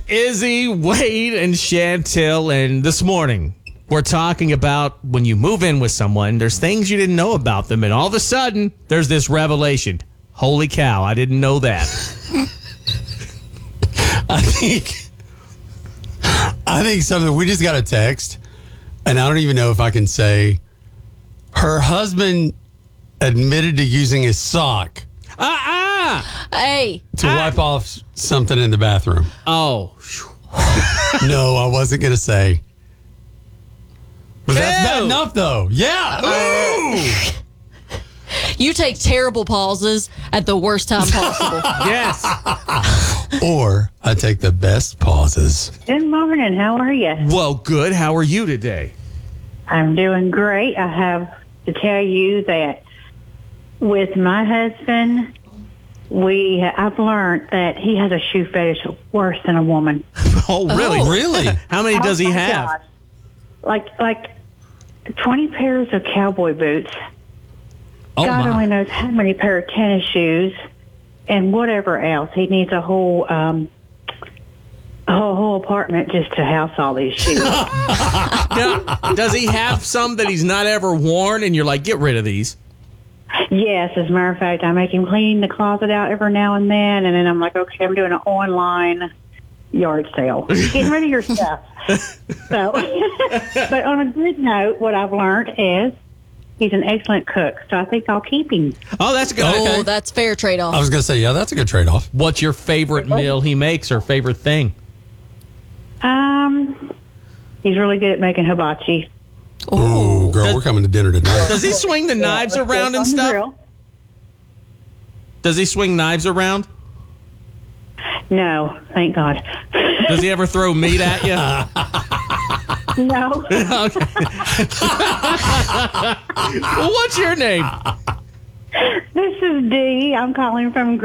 Izzy, Wade, and Chantel, and this morning we're talking about when you move in with someone, there's things you didn't know about them, and all of a sudden, there's this revelation. Holy cow, I didn't know that. I think something, we just got a text, and I don't even know if I can say, her husband admitted to using his sock Hey. to wipe off something in the bathroom. Oh. No, I wasn't going to say. But that's bad Ew. enough, though. Yeah. Ooh. You take terrible pauses at the worst time possible. Yes. Or I take the best pauses. Good morning. How are you? Well, good. How are you today? I'm doing great. I have to tell you that with my husband, I've learned that he has a shoe fetish worse than a woman. Oh, really? Oh. Really? How many does he Oh, my have? gosh. Like 20 pairs of cowboy boots. Oh, God my. only knows how many pair of tennis shoes and whatever else. He needs a whole apartment just to house all these shoes. Now, does he have some that he's not ever worn and you're like, get rid of these? Yes, as a matter of fact, I make him clean the closet out every now and then, and then I'm like, okay, I'm doing an online yard sale. Getting rid of your stuff. So, but on a good note, what I've learned is he's an excellent cook, so I think I'll keep him. Oh, that's good. Oh, Okay. that's fair I trade-off. was going to say, yeah, that's a good trade-off. What's your favorite meal he makes or favorite thing? He's really good at making hibachi. Ooh, girl, we're coming to dinner tonight. Does he swing the knives around and On the stuff? grill. Does he swing knives around? No, thank God. Does he ever throw meat at you? No. Okay. Well, what's your name? This is Dee. I'm calling from